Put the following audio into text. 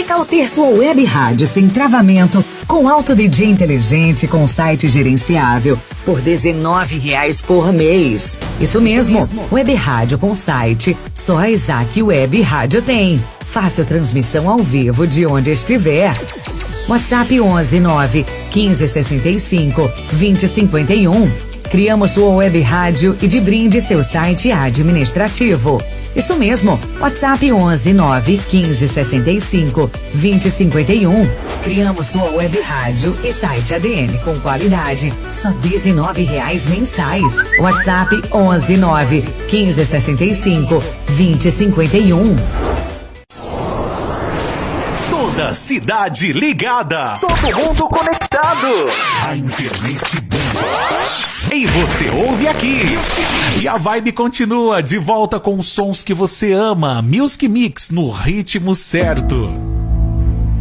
Que tal ter sua web rádio sem travamento, com alto DJ inteligente, com site gerenciável, por R$19 por mês? Isso mesmo, web rádio com site, só a Isaac Web Rádio tem. Fácil transmissão ao vivo de onde estiver. WhatsApp 11 9 15 65 20 51. Criamos sua web rádio e de brinde seu site administrativo. Isso mesmo, WhatsApp 11 9 15 65 20 51. Criamos sua web rádio e site ADM com qualidade, só R$19 mensais. WhatsApp 11 9 15 65 20 51. Toda cidade ligada. Todo mundo conectado. A internet bomba. E você ouve aqui. E a vibe continua de volta com os sons que você ama. Music Mix no ritmo certo.